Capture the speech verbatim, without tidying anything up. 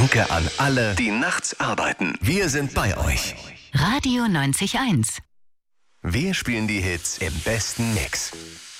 Danke an alle, die nachts arbeiten. Wir sind bei euch. Radio neunzig Komma eins. Wir spielen die Hits im besten Mix.